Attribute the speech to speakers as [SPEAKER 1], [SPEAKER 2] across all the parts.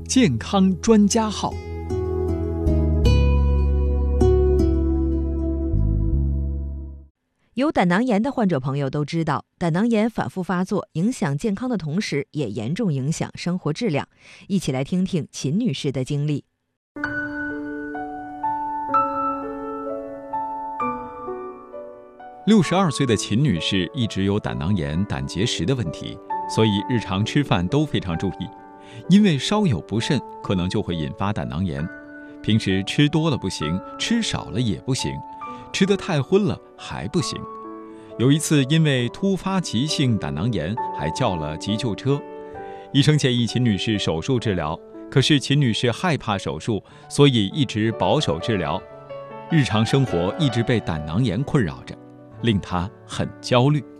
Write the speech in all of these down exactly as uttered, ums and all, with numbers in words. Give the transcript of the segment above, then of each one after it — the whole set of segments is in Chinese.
[SPEAKER 1] 健康专家号。
[SPEAKER 2] 有胆囊炎的患者朋友都知道，胆囊炎反复发作，影响健康的同时，也严重影响生活质量。一起来听听秦女士的经历。
[SPEAKER 1] 六十二岁的秦女士一直有胆囊炎、胆结石的问题，所以日常吃饭都非常注意，因为稍有不慎，可能就会引发胆囊炎。平时吃多了不行，吃少了也不行，吃得太荤了还不行。有一次因为突发急性胆囊炎，还叫了急救车。医生建议秦女士手术治疗，可是秦女士害怕手术，所以一直保守治疗。日常生活一直被胆囊炎困扰着，令她很焦虑。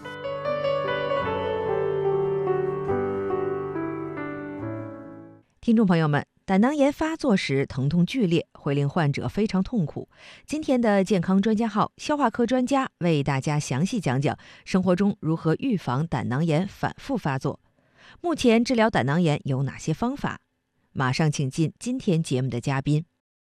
[SPEAKER 2] 听众朋友们，胆囊炎发作时疼痛剧烈，会令患者非常痛苦。今天的健康专家号消化科专家为大家详细讲讲生活中如何预防胆囊炎反复发作。目前治疗胆囊炎有哪些方法？马上请进今天节目的嘉宾。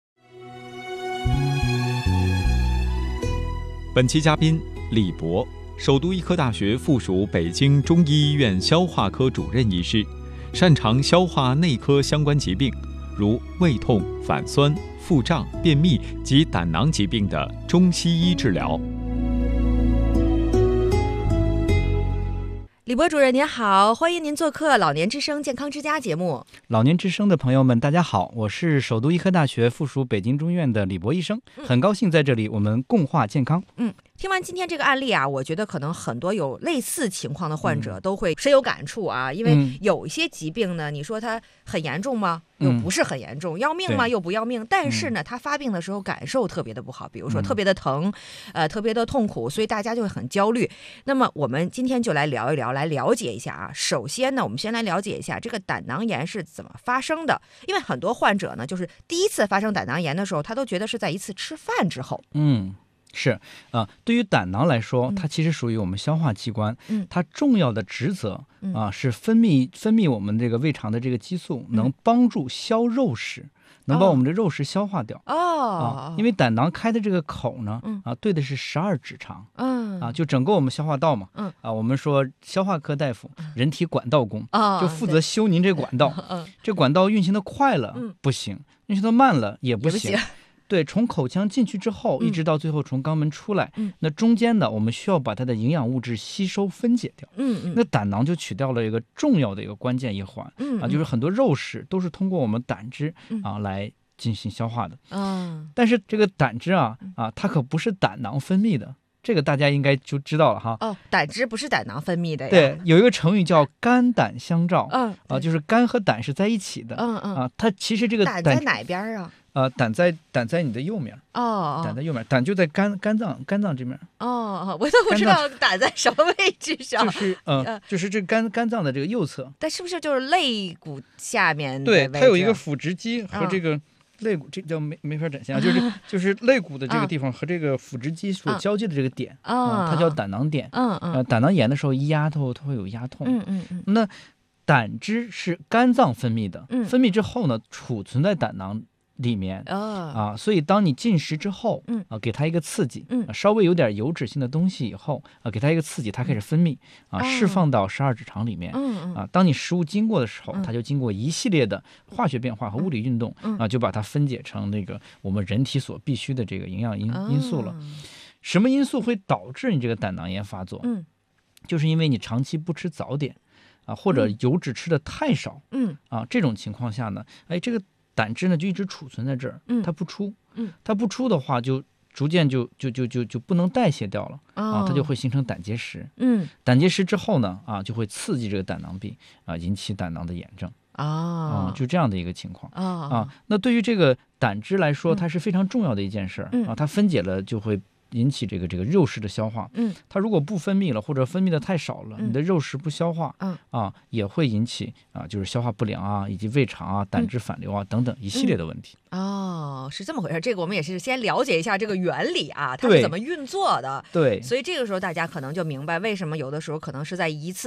[SPEAKER 1] 本期嘉宾李博，首都医科大学附属北京中医医院消化科主任医师，擅长消化内科相关疾病，如胃痛、反酸、腹胀、便秘及胆囊疾病的中西医治疗。
[SPEAKER 2] 李博主任您好，欢迎您做客老年之声健康之家节目。
[SPEAKER 3] 老年之声的朋友们大家好，我是首都医科大学附属北京中医院的李博医生，很高兴在这里我们共话健康。
[SPEAKER 2] 嗯，听完今天这个案例啊，我觉得可能很多有类似情况的患者都会深有感触啊，因为有一些疾病呢，你说它很严重吗？又不是很严重，要命吗？又不要命。但是呢，它发病的时候感受特别的不好，比如说特别的疼，呃，特别的痛苦，所以大家就会很焦虑。那么我们今天就来聊一聊，来了解一下啊。首先呢，我们先来了解一下这个胆囊炎是怎么发生的，因为很多患者呢，就是第一次发生胆囊炎的时候，他都觉得是在一次吃饭之后。
[SPEAKER 3] 嗯。是啊、呃，对于胆囊来说，它其实属于我们消化器官，
[SPEAKER 2] 嗯、
[SPEAKER 3] 它重要的职责啊、呃、是分泌分泌我们这个胃肠的这个激素，嗯、能帮助消肉食，能把我们的肉食消化掉。
[SPEAKER 2] 哦，
[SPEAKER 3] 啊，因为胆囊开的这个口呢，
[SPEAKER 2] 嗯、
[SPEAKER 3] 啊对的是十二指肠，
[SPEAKER 2] 嗯
[SPEAKER 3] 啊就整个我们消化道嘛，
[SPEAKER 2] 嗯
[SPEAKER 3] 啊我们说消化科大夫，人体管道工，
[SPEAKER 2] 哦、
[SPEAKER 3] 就负责修您这管道，
[SPEAKER 2] 嗯、
[SPEAKER 3] 这管道运行的快了、
[SPEAKER 2] 嗯、
[SPEAKER 3] 不行，运行的慢了也不行。
[SPEAKER 2] 也不行
[SPEAKER 3] 对，从口腔进去之后，
[SPEAKER 2] 嗯、
[SPEAKER 3] 一直到最后从肛门出来，
[SPEAKER 2] 嗯、
[SPEAKER 3] 那中间呢，我们需要把它的营养物质吸收分解掉。
[SPEAKER 2] 嗯嗯，
[SPEAKER 3] 那胆囊就起到了一个重要的一个关键一环。
[SPEAKER 2] 嗯
[SPEAKER 3] 啊，就是很多肉食都是通过我们胆汁、
[SPEAKER 2] 嗯、
[SPEAKER 3] 啊来进行消化的。
[SPEAKER 2] 嗯，
[SPEAKER 3] 但是这个胆汁啊啊，它可不是胆囊分泌的。这个大家应该就知道了哈。
[SPEAKER 2] 哦，胆汁不是胆囊分泌的呀。
[SPEAKER 3] 对，有一个成语叫肝胆相照。
[SPEAKER 2] 嗯
[SPEAKER 3] 啊，就是肝和胆是在一起的。
[SPEAKER 2] 嗯嗯。
[SPEAKER 3] 啊，它其实这个
[SPEAKER 2] 胆在哪边啊？
[SPEAKER 3] 呃，胆在胆在你的右面。
[SPEAKER 2] 哦。
[SPEAKER 3] 胆在右面，胆就在肝肝脏肝脏这面。
[SPEAKER 2] 哦，我都不知道胆在什么位置上。
[SPEAKER 3] 就是呃，就是这肝肝脏的这个右侧。
[SPEAKER 2] 但是不是就是肋骨下面？
[SPEAKER 3] 对，它有一个腹直肌和这个。肋骨这叫没没法展现啊，就是就是肋骨的这个地方和这个腹直肌所交界的这个点啊、呃，它叫胆囊点。
[SPEAKER 2] 嗯嗯。
[SPEAKER 3] 呃，胆囊炎的时候一压头，它会有压痛。
[SPEAKER 2] 嗯嗯嗯。
[SPEAKER 3] 那胆汁是肝脏分泌的，
[SPEAKER 2] 嗯、
[SPEAKER 3] 分泌之后呢，储存在胆囊里面。
[SPEAKER 2] 哦、
[SPEAKER 3] 啊，所以当你进食之后，
[SPEAKER 2] 嗯
[SPEAKER 3] 啊，给它一个刺激，
[SPEAKER 2] 嗯、
[SPEAKER 3] 啊，稍微有点油脂性的东西以后，啊，给它一个刺激，它开始分泌，啊，
[SPEAKER 2] 哦、
[SPEAKER 3] 释放到十二指肠里面。
[SPEAKER 2] 嗯嗯。
[SPEAKER 3] 啊，当你食物经过的时候，
[SPEAKER 2] 嗯、
[SPEAKER 3] 它就经过一系列的化学变化和物理运动，
[SPEAKER 2] 嗯、
[SPEAKER 3] 啊，就把它分解成那个我们人体所必需的这个营养因、
[SPEAKER 2] 哦、
[SPEAKER 3] 因素了。什么因素会导致你这个胆囊炎发作？
[SPEAKER 2] 嗯，
[SPEAKER 3] 就是因为你长期不吃早点，啊，或者油脂吃的太少，
[SPEAKER 2] 嗯，
[SPEAKER 3] 啊，这种情况下呢，哎，这个胆汁呢就一直储存在这儿，
[SPEAKER 2] 嗯，
[SPEAKER 3] 它不出，
[SPEAKER 2] 嗯，
[SPEAKER 3] 它不出的话就逐渐就就就就就不能代谢掉了、
[SPEAKER 2] 哦、
[SPEAKER 3] 啊，它就会形成胆结石，
[SPEAKER 2] 嗯，
[SPEAKER 3] 胆结石之后呢，啊，就会刺激这个胆囊壁啊，引起胆囊的炎症。
[SPEAKER 2] 哦、
[SPEAKER 3] 啊，就这样的一个情况、
[SPEAKER 2] 哦、
[SPEAKER 3] 啊。那对于这个胆汁来说，它是非常重要的一件事、
[SPEAKER 2] 嗯、
[SPEAKER 3] 啊，它分解了就会引起这个这个肉食的消化。
[SPEAKER 2] 嗯，
[SPEAKER 3] 它如果不分泌了，或者分泌的太少了，
[SPEAKER 2] 嗯、
[SPEAKER 3] 你的肉食不消化，
[SPEAKER 2] 嗯
[SPEAKER 3] 啊，也会引起啊，就是消化不良啊，以及胃肠啊、胆汁反流啊、嗯、等等一系列的问题。
[SPEAKER 2] 哦，是这么回事。这个我们也是先了解一下这个原理啊，它是怎么运作的。
[SPEAKER 3] 对，
[SPEAKER 2] 所以这个时候大家可能就明白为什么有的时候可能是在一次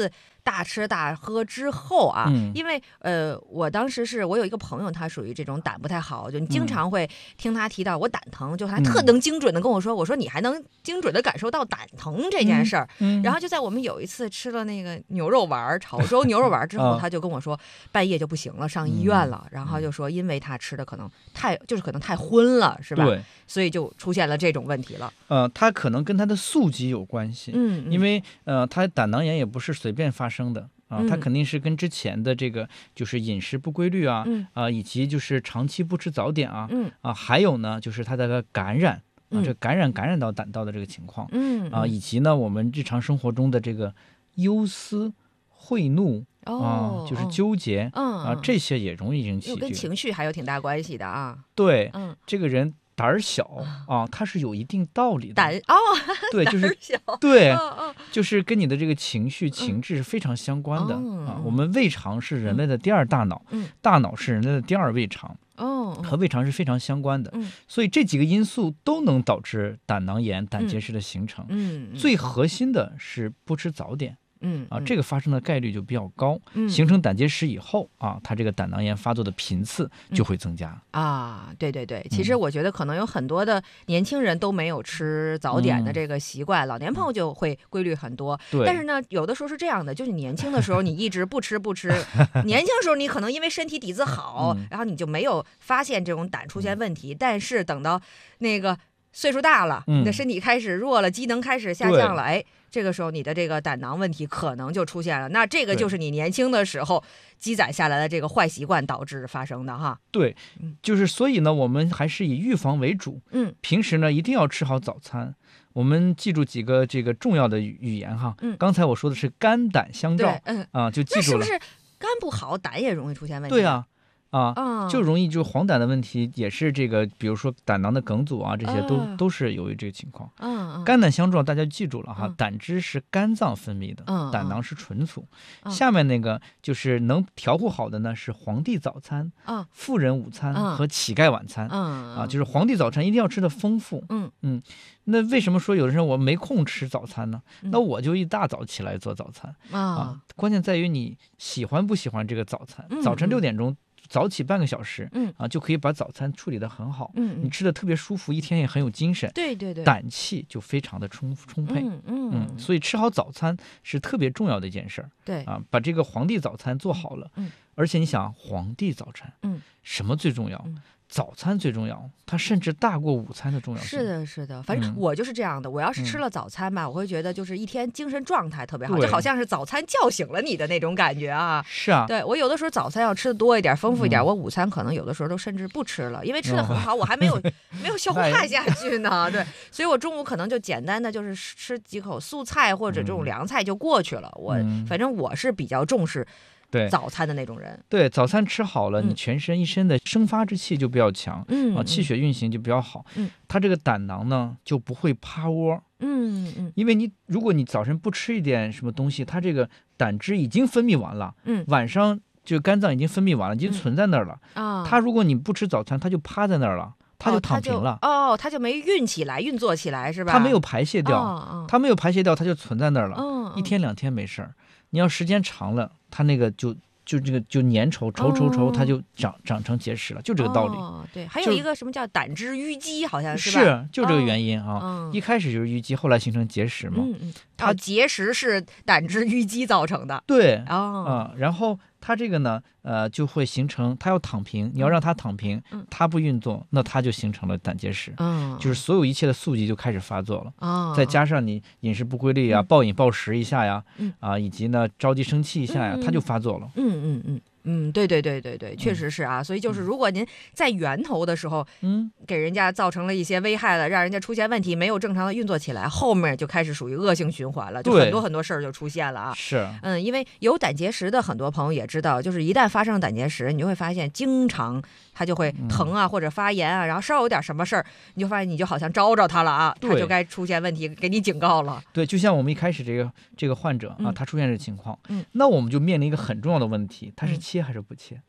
[SPEAKER 2] 大吃大喝之后啊，
[SPEAKER 3] 嗯、
[SPEAKER 2] 因为呃，我当时是我有一个朋友，他属于这种胆不太好，就你经常会听他提到我胆疼，就他特能精准的跟我说，我说你还能精准的感受到胆疼这件事儿。
[SPEAKER 3] 嗯嗯、
[SPEAKER 2] 然后就在我们有一次吃了那个牛肉丸潮州牛肉丸之后，他就跟我说半夜就不行了，上医院了，然后就说因为他吃的可能太就是可能太荤了，是吧？
[SPEAKER 3] 对，
[SPEAKER 2] 所以就出现了这种问题了。
[SPEAKER 3] 呃，他可能跟他的宿疾有关系，
[SPEAKER 2] 嗯，
[SPEAKER 3] 因为呃，他胆囊炎也不是随便发生的。啊，它肯定是跟之前的这个就是饮食不规律啊，
[SPEAKER 2] 嗯、
[SPEAKER 3] 啊，以及就是长期不吃早点啊，
[SPEAKER 2] 嗯、
[SPEAKER 3] 啊，还有呢就是它的感染啊，这感染感染到胆道的这个情况，
[SPEAKER 2] 嗯
[SPEAKER 3] 啊，以及呢我们日常生活中的这个忧思、恚怒、
[SPEAKER 2] 哦、
[SPEAKER 3] 啊，就是纠结、
[SPEAKER 2] 嗯、
[SPEAKER 3] 啊，这些也容易引起、这个，
[SPEAKER 2] 跟情绪还有挺大关系的啊。
[SPEAKER 3] 对，
[SPEAKER 2] 嗯，
[SPEAKER 3] 这个人。胆儿小啊，它是有一定道理的。
[SPEAKER 2] 胆哦，
[SPEAKER 3] 对，就是
[SPEAKER 2] 小
[SPEAKER 3] 对、
[SPEAKER 2] 哦哦，
[SPEAKER 3] 就是跟你的这个情绪、情志是非常相关的、
[SPEAKER 2] 嗯、
[SPEAKER 3] 啊。我们胃肠是人类的第二大脑，
[SPEAKER 2] 嗯、
[SPEAKER 3] 大脑是人类的第二胃肠，
[SPEAKER 2] 哦，
[SPEAKER 3] 和胃肠是非常相关的。
[SPEAKER 2] 嗯、
[SPEAKER 3] 所以这几个因素都能导致胆囊炎、胆结石的形成。
[SPEAKER 2] 嗯，
[SPEAKER 3] 最核心的是不吃早点。
[SPEAKER 2] 嗯
[SPEAKER 3] 啊，这个发生的概率就比较高。
[SPEAKER 2] 嗯，
[SPEAKER 3] 形成胆结石以后啊，它这个胆囊炎发作的频次就会增加、
[SPEAKER 2] 嗯、啊。对对对，其实我觉得可能有很多的年轻人都没有吃早点的这个习惯，嗯、老年朋友就会规律很多。
[SPEAKER 3] 对，
[SPEAKER 2] 但是呢，有的时候是这样的，就是年轻的时候你一直不吃不吃，年轻的时候你可能因为身体底子好，
[SPEAKER 3] 嗯、
[SPEAKER 2] 然后你就没有发现这种胆出现问题，嗯、但是等到那个岁数大了，
[SPEAKER 3] 嗯、
[SPEAKER 2] 你的身体开始弱了，机能开始下降了，哎。这个时候你的这个胆囊问题可能就出现了，那这个就是你年轻的时候积攒下来的这个坏习惯导致发生的哈。
[SPEAKER 3] 对，就是所以呢，我们还是以预防为主。
[SPEAKER 2] 嗯，
[SPEAKER 3] 平时呢一定要吃好早餐。我们记住几个这个重要的语言哈。
[SPEAKER 2] 嗯，
[SPEAKER 3] 刚才我说的是肝胆相照。
[SPEAKER 2] 嗯
[SPEAKER 3] 啊，就记住了。
[SPEAKER 2] 那是不是肝不好，胆也容易出现问题？
[SPEAKER 3] 对啊。啊，
[SPEAKER 2] 哦、
[SPEAKER 3] 就容易就黄疸的问题也是这个，比如说胆囊的梗阻啊，这些都、
[SPEAKER 2] 哦、
[SPEAKER 3] 都是由于这个情况。
[SPEAKER 2] 嗯嗯，
[SPEAKER 3] 肝胆相照，大家记住了哈，
[SPEAKER 2] 嗯、
[SPEAKER 3] 胆汁是肝脏分泌的，
[SPEAKER 2] 嗯、
[SPEAKER 3] 胆囊是纯素。
[SPEAKER 2] 嗯、
[SPEAKER 3] 下面那个就是能调护好的呢，是皇帝早餐、
[SPEAKER 2] 嗯、
[SPEAKER 3] 富人午餐
[SPEAKER 2] 嗯、
[SPEAKER 3] 和乞丐晚餐。
[SPEAKER 2] 嗯
[SPEAKER 3] 啊，就是皇帝早餐一定要吃的丰富。
[SPEAKER 2] 嗯
[SPEAKER 3] 嗯，那为什么说有的人我没空吃早餐呢？
[SPEAKER 2] 嗯、
[SPEAKER 3] 那我就一大早起来做早餐、
[SPEAKER 2] 嗯、
[SPEAKER 3] 啊。关键在于你喜欢不喜欢这个早餐。
[SPEAKER 2] 嗯、
[SPEAKER 3] 早晨六点钟。早起半个小时，
[SPEAKER 2] 嗯
[SPEAKER 3] 啊，就可以把早餐处理得很好，
[SPEAKER 2] 嗯，
[SPEAKER 3] 你吃的特别舒服，一天也很有精神，
[SPEAKER 2] 对对对，
[SPEAKER 3] 胆气就非常的充充沛，
[SPEAKER 2] 嗯 嗯,
[SPEAKER 3] 嗯，所以吃好早餐是特别重要的一件事儿，
[SPEAKER 2] 对
[SPEAKER 3] 啊，把这个皇帝早餐做好了，
[SPEAKER 2] 嗯，
[SPEAKER 3] 而且你想皇帝早餐，
[SPEAKER 2] 嗯，
[SPEAKER 3] 什么最重要？
[SPEAKER 2] 嗯
[SPEAKER 3] 早餐最重要，它甚至大过午餐的重要性。
[SPEAKER 2] 是的，是的，反正我就是这样的。嗯、我要是吃了早餐吧，嗯、我会觉得就是一天精神状态特别好，就好像是早餐叫醒了你的那种感觉啊。
[SPEAKER 3] 是啊，
[SPEAKER 2] 对我有的时候早餐要吃的多一点、丰富一点，嗯、我午餐可能有的时候都甚至不吃了，因为吃的很好，哦、我还没有没有消化下去呢。对，所以我中午可能就简单的就是吃几口素菜或者这种凉菜就过去了。我反正我是比较重视。
[SPEAKER 3] 对
[SPEAKER 2] 早餐的那种人，
[SPEAKER 3] 对早餐吃好了，
[SPEAKER 2] 嗯、
[SPEAKER 3] 你全身一身的生发之气就比较强，
[SPEAKER 2] 嗯
[SPEAKER 3] 啊，气血运行就比较好，
[SPEAKER 2] 嗯，
[SPEAKER 3] 它这个胆囊呢就不会趴窝，
[SPEAKER 2] 嗯嗯，
[SPEAKER 3] 因为你如果你早晨不吃一点什么东西，它这个胆汁已经分泌完了，
[SPEAKER 2] 嗯，
[SPEAKER 3] 晚上就肝脏已经分泌完了，已经存在那儿了，
[SPEAKER 2] 啊、嗯，
[SPEAKER 3] 它如果你不吃早餐，它就趴在那儿了。它就躺平了
[SPEAKER 2] 哦，它就没运起来，运作起来是吧？
[SPEAKER 3] 它没有排泄掉，
[SPEAKER 2] 哦、
[SPEAKER 3] 它没有排泄掉，它就存在那儿了，
[SPEAKER 2] 哦、
[SPEAKER 3] 一天两天没事儿，你要时间长了，它那个就。就这个就粘稠稠稠稠，它就长长成结石了，就这个道理。
[SPEAKER 2] 哦，对，还有一个什么叫胆汁淤积，好像是吧？
[SPEAKER 3] 是，就这个原因啊。
[SPEAKER 2] 哦、
[SPEAKER 3] 一开始就是淤积，后来形成结石嘛。
[SPEAKER 2] 嗯嗯。它结石是胆汁淤积造成的。
[SPEAKER 3] 对。
[SPEAKER 2] 哦。
[SPEAKER 3] 啊、嗯，然后它这个呢，呃，就会形成，它要躺平，你要让它躺平，
[SPEAKER 2] 嗯、
[SPEAKER 3] 它不运作，那它就形成了胆结石。
[SPEAKER 2] 嗯。
[SPEAKER 3] 就是所有一切的宿疾就开始发作了。
[SPEAKER 2] 哦。
[SPEAKER 3] 再加上你饮食不规律呀、
[SPEAKER 2] 嗯、
[SPEAKER 3] 暴饮暴食一下呀，
[SPEAKER 2] 嗯、
[SPEAKER 3] 啊，以及呢着急生气一下呀，
[SPEAKER 2] 嗯、
[SPEAKER 3] 它就发作了。
[SPEAKER 2] 嗯嗯嗯。嗯，对对对对对，确实是啊，所以就是如果您在源头的时候，
[SPEAKER 3] 嗯，
[SPEAKER 2] 给人家造成了一些危害了，让人家出现问题，没有正常的运作起来，后面就开始属于恶性循环了，就很多很多事儿就出现了啊。
[SPEAKER 3] 是，
[SPEAKER 2] 嗯，因为有胆结石的很多朋友也知道，就是一旦发生胆结石，你就会发现经常它就会疼啊，嗯、或者发炎啊，然后稍有点什么事儿，你就发现你就好像招着它了啊，它就该出现问题，给你警告了。
[SPEAKER 3] 对，就像我们一开始这个这个患者啊，
[SPEAKER 2] 嗯、
[SPEAKER 3] 他出现这个情况，
[SPEAKER 2] 嗯，
[SPEAKER 3] 那我们就面临一个很重要的问题，他是切还是不切？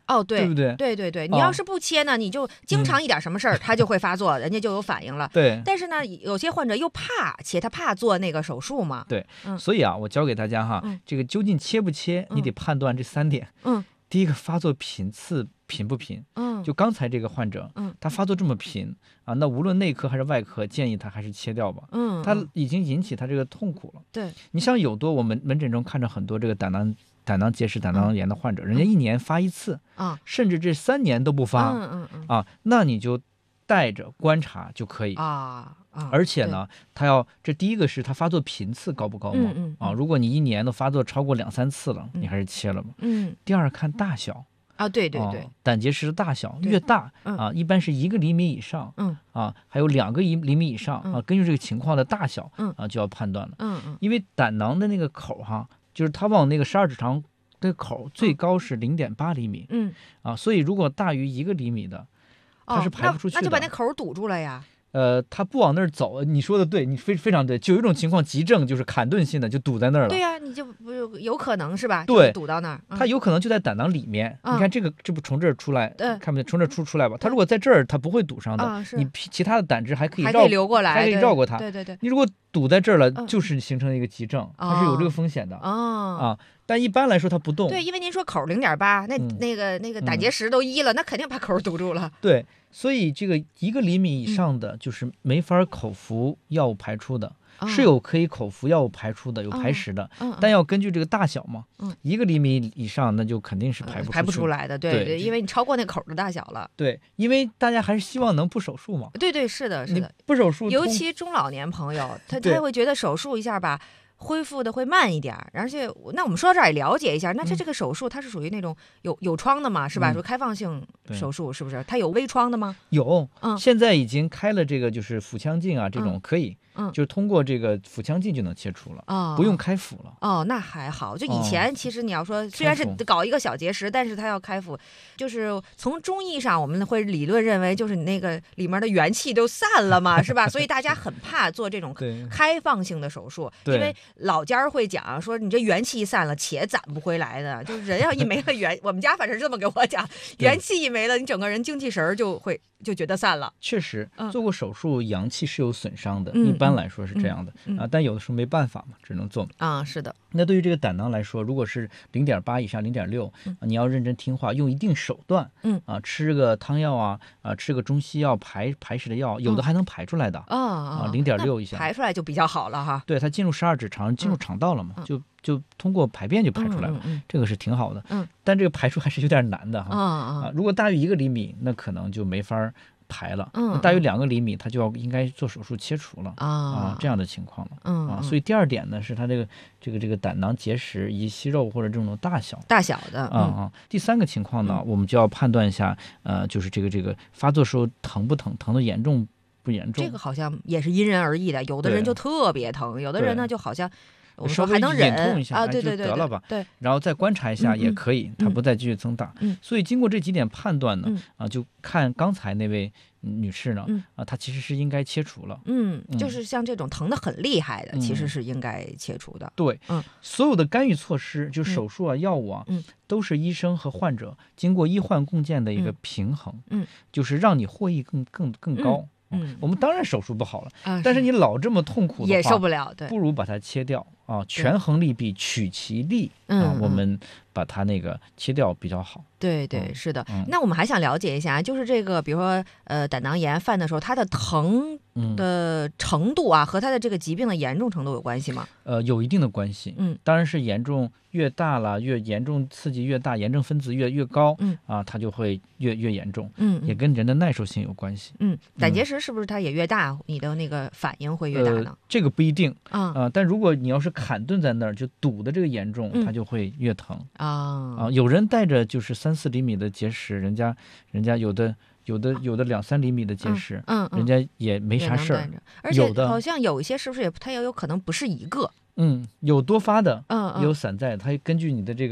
[SPEAKER 2] 哦，对，
[SPEAKER 3] 对不对？
[SPEAKER 2] 对对对，你要是不切呢，你就经常一点什么事儿，他就会发作，人家就有反应了。
[SPEAKER 3] 对。
[SPEAKER 2] 但是呢，有些患者又怕切，他怕做那个手术嘛。
[SPEAKER 3] 对，所以啊，我教给大家哈，这个究竟切不切，你得判断这三点。嗯。第一个，发作频次频不频？嗯。就刚才这个患者，嗯，他发作这么频啊，那无论内科还是外科，建议他还是切掉吧。嗯。他已经引起他这个痛苦了。对。你像有多我们门诊中看着很多这个胆囊。胆囊结石、胆囊炎的患者，人家一年发一次啊，甚至这三年都不发，嗯嗯嗯啊，那你就带着观察就可以啊啊。而且呢，他要这第一个是他发作频次高不高嘛？嗯嗯啊，如果你一年都发作超过两三次了，你还是切了吧。嗯。第二看大小
[SPEAKER 2] 啊，对对对，
[SPEAKER 3] 胆结石的大小越大啊，一般是一个厘米以上，嗯啊，还有两个厘厘米以上啊，根据这个情况的大小，嗯啊就要判断了。嗯嗯，因为胆囊的那个口哈。就是它往那个十二指肠的口最高是零点八厘米，嗯啊，所以如果大于一个厘米的，它是排不出去的。
[SPEAKER 2] 那就把那口堵住了呀。
[SPEAKER 3] 呃，它不往那儿走，你说的对，你非非常对。就有一种情况，急症就是坎顿性的，就堵在那儿了。
[SPEAKER 2] 对呀、啊，你就不有可能是吧？
[SPEAKER 3] 对，
[SPEAKER 2] 堵到那儿，
[SPEAKER 3] 嗯、它有可能就在胆囊里面。嗯、你看这个，这不从这儿出来，嗯、看不见，从这儿出出来吧？它如果在这儿，它不会堵上的。
[SPEAKER 2] 啊、
[SPEAKER 3] 你其他的胆汁还可以绕，
[SPEAKER 2] 还可以流过来，
[SPEAKER 3] 还可以绕过它。
[SPEAKER 2] 对对对。
[SPEAKER 3] 你如果堵在这儿了，就是形成一个急症，它是有这个风险的。
[SPEAKER 2] 哦、
[SPEAKER 3] 啊。但一般来说它不动。
[SPEAKER 2] 对，因为您说口零点八，那、嗯、那个那个胆结石都一了，嗯、那肯定把口堵住了。
[SPEAKER 3] 对，所以这个一个厘米以上的就是没法口服药物排出的，嗯、是有可以口服药物排出的，有排石的，嗯嗯、但要根据这个大小嘛。嗯、一个厘米以上那就肯定是排不出、
[SPEAKER 2] 呃、排不出来的。对 对, 对，因为你超过那口的大小了。
[SPEAKER 3] 对，因为大家还是希望能不手术嘛。
[SPEAKER 2] 对对，是的，是的，
[SPEAKER 3] 不手术，
[SPEAKER 2] 尤其中老年朋友，他他会觉得手术一下吧。恢复的会慢一点，而且那我们说到这儿也了解一下，那这这个手术它是属于那种有有创的嘛，是吧？说、嗯、开放性手术是不是？它有微创的吗？
[SPEAKER 3] 有，嗯，现在已经开了这个就是腹腔镜啊，这种可以，嗯，就是通过这个腹腔镜就能切除了，哦，不用开腹了。
[SPEAKER 2] 哦，那还好。就以前其实你要说，哦、虽然是搞一个小结石，但是它要开腹，就是从中医上我们会理论认为，就是你那个里面的元气都散了嘛，是吧？所以大家很怕做这种开放性的手术，因为老家会讲说你这元气散了，且攒不回来的。就是人要一没了元，我们家反正是这么给我讲，元气一没了，你整个人精气神就会就觉得散了。
[SPEAKER 3] 确实，嗯、做过手术，阳气是有损伤的，嗯、一般来说是这样的、嗯嗯、啊。但有的时候没办法嘛，只能做
[SPEAKER 2] 啊。是的。
[SPEAKER 3] 那对于这个胆囊来说，如果是零点八以上，零点六，你要认真听话，用一定手段，嗯啊，吃个汤药啊，啊，吃个中西药排排石的药，有的还能排出来的、嗯、啊，零点六以下
[SPEAKER 2] 排出来就比较好了哈。
[SPEAKER 3] 对，它进入十二指肠，进入肠道了嘛，嗯、就就通过排便就排出来了，嗯嗯、这个是挺好的。嗯，但这个排出还是有点难的哈。啊啊，如果大于一个厘米，那可能就没法排了，嗯，大于两个厘米，它就要应该做手术切除了啊啊，这样的情况了，嗯啊，所以第二点呢是它这个这个这个胆囊结石以息肉或者这种大小
[SPEAKER 2] 大小的
[SPEAKER 3] 啊啊，第三个情况呢，我们就要判断一下，呃，就是这个这个发作时候疼不疼，疼的严重不严重？
[SPEAKER 2] 这个好像也是因人而异的，有的人就特别疼，有的人呢就好像。我说还能忍
[SPEAKER 3] 痛一下
[SPEAKER 2] 啊，对对对，
[SPEAKER 3] 得了吧，
[SPEAKER 2] 对，
[SPEAKER 3] 然后再观察一下也可以，它不再继续增大。
[SPEAKER 2] 嗯，
[SPEAKER 3] 所以经过这几点判断呢，啊，就看刚才那位女士呢，啊，她其实是应该切除了。
[SPEAKER 2] 嗯，就是像这种疼得很厉害的，其实是应该切除的。
[SPEAKER 3] 对，嗯，所有的干预措施，就手术啊、药物啊，嗯，都是医生和患者经过医患共建的一个平衡，嗯，就是让你获益更更更高。嗯，我们当然手术不好了，啊、但是你老这么痛苦的话
[SPEAKER 2] 也受不了，对，
[SPEAKER 3] 不如把它切掉啊，权衡利弊，取其利啊，我们把它那个切掉比较好。
[SPEAKER 2] 对对，是的。嗯、那我们还想了解一下，就是这个，比如说呃，胆囊炎犯的时候，它的疼的程度啊，和它的这个疾病的严重程度有关系吗？
[SPEAKER 3] 呃，有一定的关系。嗯，当然是严重越大了，越严重刺激越大，炎症分子越越高，嗯啊，它就会越越严重。嗯，也跟人的耐受性有关系。
[SPEAKER 2] 嗯，胆结石是不是它也越大，你的那个反应会越大呢？
[SPEAKER 3] 呃、这个不一定啊、呃，但如果你要是坎顿在那儿，就堵的这个严重，它就会越疼啊啊。有人带着就是三四厘米的结石，人家人家有的。有的有的两三厘米的结石，嗯，嗯人家也没啥事儿。
[SPEAKER 2] 而且好像有一些是不是也它也有可能不是一个，
[SPEAKER 3] 嗯，有多发的，嗯，有散在，它根据你的这个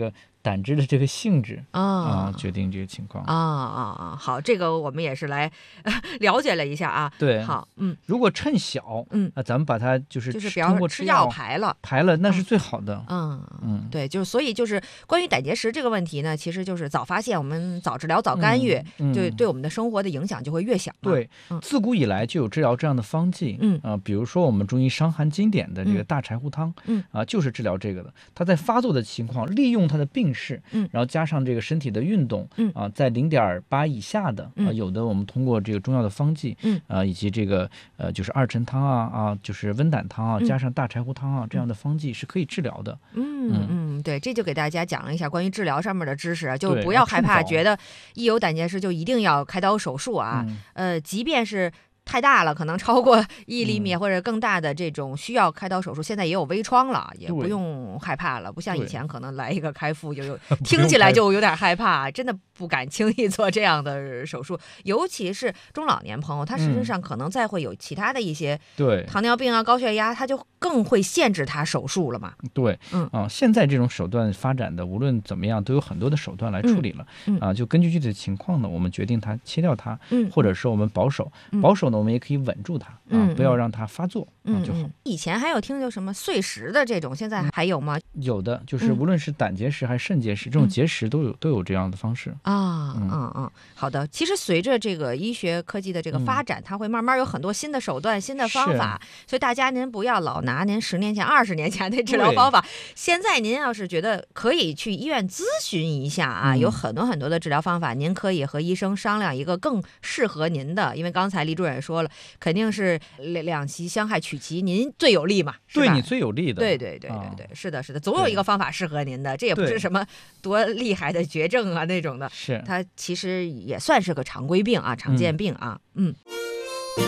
[SPEAKER 3] 胆汁的这个性质
[SPEAKER 2] 啊、
[SPEAKER 3] 啊，决定这个情况
[SPEAKER 2] 啊啊啊！好，这个我们也是来了解了一下啊。
[SPEAKER 3] 对，
[SPEAKER 2] 好，嗯，
[SPEAKER 3] 如果趁小，
[SPEAKER 2] 嗯，
[SPEAKER 3] 那咱们把它就是
[SPEAKER 2] 就是
[SPEAKER 3] 通过
[SPEAKER 2] 吃药排了，
[SPEAKER 3] 排了那是最好的。
[SPEAKER 2] 嗯
[SPEAKER 3] 嗯，
[SPEAKER 2] 对，就是所以就是关于胆结石这个问题呢，其实就是早发现，我们早治疗、早干预，
[SPEAKER 3] 嗯嗯、
[SPEAKER 2] 对对我们的生活的影响就会越小。
[SPEAKER 3] 对、
[SPEAKER 2] 嗯，
[SPEAKER 3] 自古以来就有治疗这样的方剂。
[SPEAKER 2] 嗯
[SPEAKER 3] 啊、呃，比如说我们中医《伤寒经典》的这个大柴胡汤，
[SPEAKER 2] 嗯
[SPEAKER 3] 啊，就是治疗这个的。它在发作的情况，利用它的病势，
[SPEAKER 2] 嗯，
[SPEAKER 3] 然后加上这个身体的运动，
[SPEAKER 2] 嗯
[SPEAKER 3] 啊，在零点八以下的，
[SPEAKER 2] 嗯、
[SPEAKER 3] 啊，有的我们通过这个中药的方剂，
[SPEAKER 2] 嗯，
[SPEAKER 3] 啊，以及这个呃，就是二陈汤啊啊，就是温胆汤啊，
[SPEAKER 2] 嗯、
[SPEAKER 3] 加上大柴胡汤啊这样的方剂是可以治疗的。
[SPEAKER 2] 嗯
[SPEAKER 3] 嗯
[SPEAKER 2] 嗯，对，这就给大家讲了一下关于治疗上面的知识，就不要害怕，觉得一有胆结石就一定要开刀手术啊。
[SPEAKER 3] 嗯、
[SPEAKER 2] 呃，即便是太大了，可能超过一厘米或者更大的这种需要开刀手术，嗯、现在也有微创了，也不用害怕了。不像以前可能来一个开腹就有，听起来就有点害怕，真的不敢轻易做这样的手术。尤其是中老年朋友，他实际上可能再会有其他的一些对糖尿病啊、高血压，他就更会限制他手术了嘛。
[SPEAKER 3] 对，嗯啊，现在这种手段发展的无论怎么样，都有很多的手段来处理了。
[SPEAKER 2] 嗯、
[SPEAKER 3] 啊，就根据具体的情况呢，我们决定它切掉它，
[SPEAKER 2] 嗯，
[SPEAKER 3] 或者是我们保守，
[SPEAKER 2] 嗯、
[SPEAKER 3] 保守。我们也可以稳住它啊，
[SPEAKER 2] 嗯、
[SPEAKER 3] 不要让它发作、
[SPEAKER 2] 嗯、
[SPEAKER 3] 啊就好。
[SPEAKER 2] 以前还有听就什么碎石的这种，现在还有吗？
[SPEAKER 3] 有的，就是无论是胆结石还是肾结石，嗯、这种结石都有都有这样的方式
[SPEAKER 2] 啊。嗯嗯嗯，好的。其实随着这个医学科技的这个发展，嗯、它会慢慢有很多新的手段、新的方法，所以大家您不要老拿您十年前、二十年前的治疗方法。现在您要是觉得可以去医院咨询一下啊，嗯、有很多很多的治疗方法，您可以和医生商量一个更适合您的。因为刚才李主任说了，肯定是两其相害取其您最有利嘛，
[SPEAKER 3] 对你最有利的。
[SPEAKER 2] 对对对对对，啊、是的，是的，总有一个方法适合您的，这也不是什么多厉害的绝症啊那种的，
[SPEAKER 3] 是
[SPEAKER 2] 它其实也算是个常规病啊，常见病啊，嗯。
[SPEAKER 4] 嗯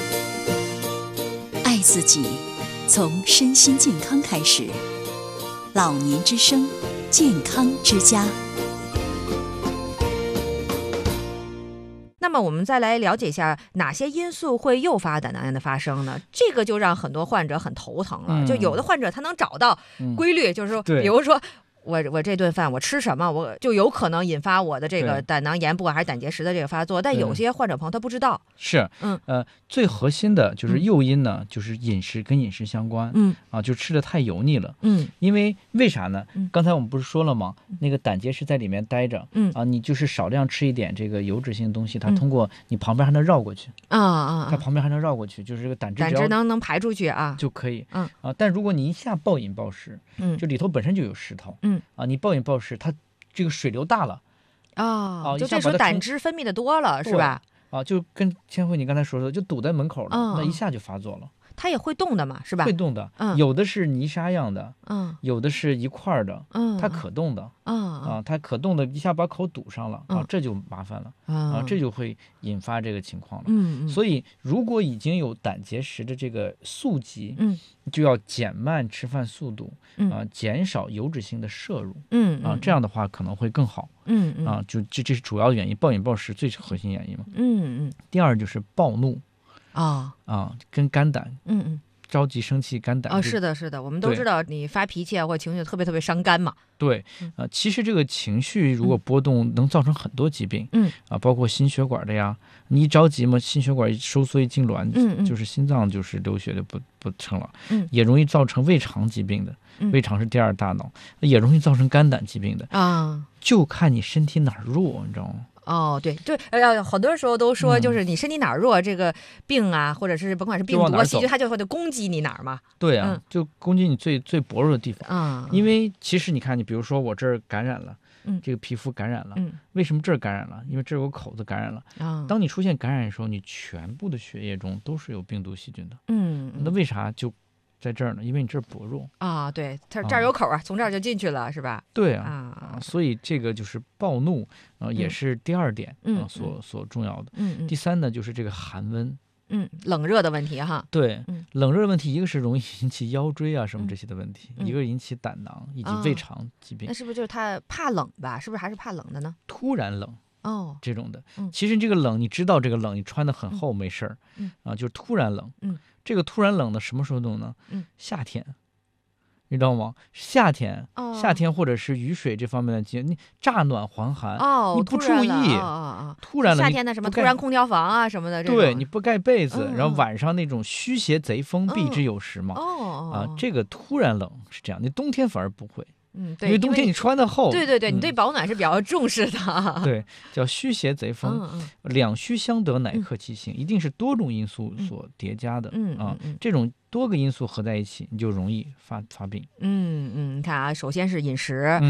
[SPEAKER 4] 爱自己，从身心健康开始。老年之声，健康之家。
[SPEAKER 2] 那么我们再来了解一下哪些因素会诱发胆囊炎的发生呢？这个就让很多患者很头疼了。嗯、就有的患者他能找到规律，嗯、就是说，比如说我我这顿饭我吃什么，我就有可能引发我的这个胆囊炎，不管还是胆结石的这个发作。但有些患者朋友他不知道。
[SPEAKER 3] 是，嗯呃，最核心的就是诱因呢，嗯、就是饮食跟饮食相关。嗯啊，就吃的太油腻了。嗯，因为为啥呢？嗯、刚才我们不是说了吗？那个胆结石在里面待着。嗯啊，你就是少量吃一点这个油脂性的东西，它通过你旁边还能绕过去。啊啊、嗯，它旁边还能绕过去，就是这个胆汁
[SPEAKER 2] 胆汁能能排出去啊，
[SPEAKER 3] 就可以。嗯啊，但如果你一下暴饮暴食，嗯，就里头本身就有石头。嗯啊，你暴饮暴食，它这个水流大了。
[SPEAKER 2] 哦，啊、就这时候胆汁分泌的多了，是吧？
[SPEAKER 3] 啊，就跟千惠你刚才说的，就堵在门口了，嗯、那一下就发作了。
[SPEAKER 2] 它也会动的嘛，是吧？
[SPEAKER 3] 会动的，嗯，有的是泥沙样的，嗯，有的是一块的，嗯，它可动的，嗯啊，它可动的，一下把口堵上了，啊，这就麻烦了，啊，这就会引发这个情况了，嗯，所以如果已经有胆结石的这个宿疾，嗯，就要减慢吃饭速度，啊，减少油脂性的摄入，嗯啊，这样的话可能会更好，嗯啊，就这这是主要原因，暴饮暴食最核心原因嘛，嗯嗯，第二就是暴怒。啊、哦、啊，跟肝胆，嗯嗯，着急生气肝胆。
[SPEAKER 2] 哦，是的，是的，我们都知道你发脾气啊或情绪特别特别伤肝嘛。
[SPEAKER 3] 对，呃，其实这个情绪如果波动，能造成很多疾病，嗯啊，包括心血管的呀。你一着急嘛，心血管收缩一痉挛，嗯嗯，就是心脏就是流血的不不成了，嗯，也容易造成胃肠疾病的。胃肠是第二大脑，也容易造成肝胆疾病的啊。就看你身体哪儿弱，你知道吗？
[SPEAKER 2] 哦，对对，呃，很多时候都说，就是你身体哪儿弱，嗯、这个病啊，或者是甭管是病毒啊、细菌，它就会攻击你哪儿嘛。
[SPEAKER 3] 对啊，嗯、就攻击你最最薄弱的地方啊。因为其实你看，你比如说我这儿感染了，嗯，这个皮肤感染了，嗯，为什么这儿感染了？因为这儿有口子感染了啊。当你出现感染的时候，你全部的血液中都是有病毒细菌的，嗯，那为啥就？在这儿呢，因为你这儿薄弱
[SPEAKER 2] 啊，对，它这儿有口啊，啊从这儿就进去了，是吧？
[SPEAKER 3] 对啊，啊所以这个就是暴怒啊、呃，也是第二点、嗯、啊，所所重要的。嗯嗯。第三呢，就是这个寒温，
[SPEAKER 2] 嗯，冷热的问题哈。
[SPEAKER 3] 对，嗯、冷热的问题，一个是容易引起腰椎啊什么这些的问题，嗯、一个引起胆囊以及胃肠疾病、
[SPEAKER 2] 啊。那是不是就是他怕冷吧？是不是还是怕冷的呢？
[SPEAKER 3] 突然冷。
[SPEAKER 2] 哦，
[SPEAKER 3] 这种的，嗯、其实这个冷，你知道这个冷，你穿得很厚、嗯、没事儿，嗯啊，就是突然冷，嗯，这个突然冷的什么时候冷呢？嗯，夏天， 你知道吗？夏天，哦、夏天或者是雨水这方面的疾病，你乍暖还寒，
[SPEAKER 2] 哦，
[SPEAKER 3] 你不注意，
[SPEAKER 2] 哦哦、
[SPEAKER 3] 突然了，
[SPEAKER 2] 夏天的什么突然空调房啊什么的，
[SPEAKER 3] 对，你不盖被子，嗯、然后晚上那种驱邪贼风避之有时嘛，
[SPEAKER 2] 嗯、哦
[SPEAKER 3] 啊，这个突然冷是这样，你冬天反而不会。
[SPEAKER 2] 嗯，对，
[SPEAKER 3] 因为冬天你穿的厚，
[SPEAKER 2] 对对对，
[SPEAKER 3] 嗯、
[SPEAKER 2] 你对保暖是比较重视的。
[SPEAKER 3] 对，叫驱邪贼风，嗯嗯、两虚相得乃克其性，嗯、一定是多种因素所叠加的，
[SPEAKER 2] 嗯
[SPEAKER 3] 啊，
[SPEAKER 2] 嗯嗯、
[SPEAKER 3] 这种多个因素合在一起，你就容易发发病。
[SPEAKER 2] 嗯嗯，你看啊，首先是饮食。
[SPEAKER 3] 嗯